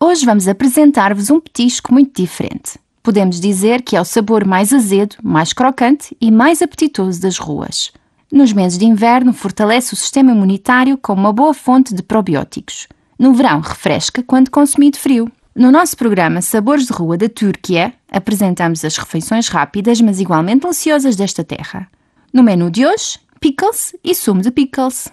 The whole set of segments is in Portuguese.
Hoje vamos apresentar-vos um petisco muito diferente. Podemos dizer que é o sabor mais azedo, mais crocante e mais apetitoso das ruas. Nos meses de inverno, fortalece o sistema imunitário com uma boa fonte de probióticos. No verão, refresca quando consumido frio. No nosso programa Sabores de Rua da Turquia, apresentamos as refeições rápidas, mas igualmente deliciosas desta terra. No menu de hoje, pickles e sumo de pickles.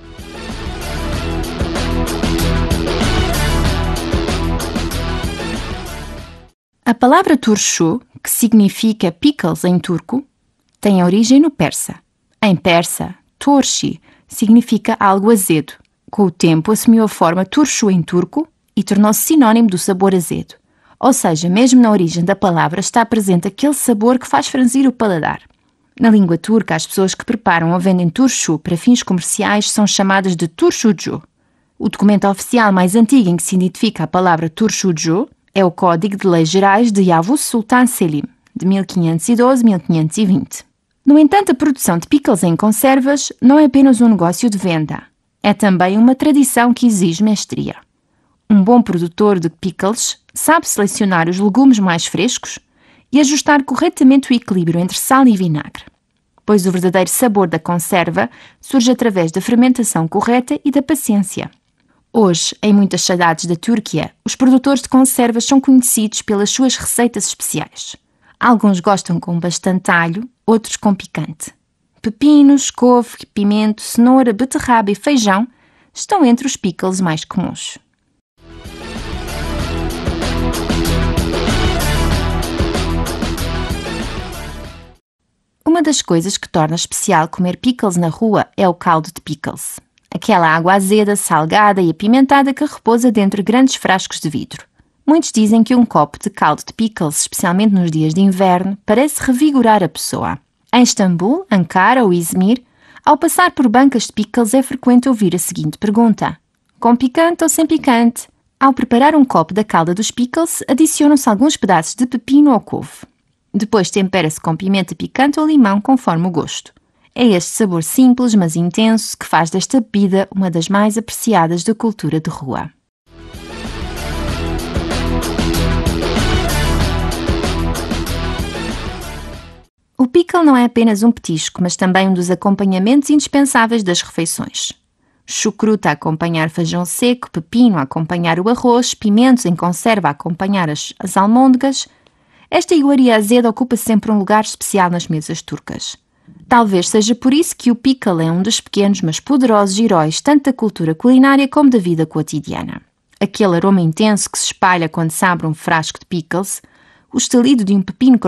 A palavra turşu, que significa pickles em turco, tem origem no persa. Em persa, turşi significa algo azedo. Com o tempo, assumiu a forma turşu em turco e tornou-se sinónimo do sabor azedo. Ou seja, mesmo na origem da palavra está presente aquele sabor que faz franzir o paladar. Na língua turca, as pessoas que preparam ou vendem turşu para fins comerciais são chamadas de turşucu. O documento oficial mais antigo em que se identifica a palavra turşucu é o Código de Leis Gerais de Yavuz Sultan Selim, de 1512-1520. No entanto, a produção de pickles em conservas não é apenas um negócio de venda. É também uma tradição que exige mestria. Um bom produtor de pickles sabe selecionar os legumes mais frescos e ajustar corretamente o equilíbrio entre sal e vinagre, pois o verdadeiro sabor da conserva surge através da fermentação correta e da paciência. Hoje, em muitas cidades da Turquia, os produtores de conservas são conhecidos pelas suas receitas especiais. Alguns gostam com bastante alho, outros com picante. Pepinos, couve, pimento, cenoura, beterraba e feijão estão entre os pickles mais comuns. Uma das coisas que torna especial comer pickles na rua é o caldo de pickles. Aquela água azeda, salgada e apimentada que repousa dentro de grandes frascos de vidro. Muitos dizem que um copo de caldo de pickles, especialmente nos dias de inverno, parece revigorar a pessoa. Em Istambul, Ankara ou Izmir, ao passar por bancas de pickles é frequente ouvir a seguinte pergunta: com picante ou sem picante? Ao preparar um copo da calda dos pickles, adicionam-se alguns pedaços de pepino ou couve. Depois tempera-se com pimenta picante ou limão conforme o gosto. É este sabor simples, mas intenso, que faz desta bebida uma das mais apreciadas da cultura de rua. O pickle não é apenas um petisco, mas também um dos acompanhamentos indispensáveis das refeições. Chucrute a acompanhar feijão seco, pepino a acompanhar o arroz, pimentos em conserva a acompanhar as almôndegas. Esta iguaria azeda ocupa sempre um lugar especial nas mesas turcas. Talvez seja por isso que o pickle é um dos pequenos mas poderosos heróis tanto da cultura culinária como da vida cotidiana. Aquele aroma intenso que se espalha quando se abre um frasco de pickles, o estalido de um pepino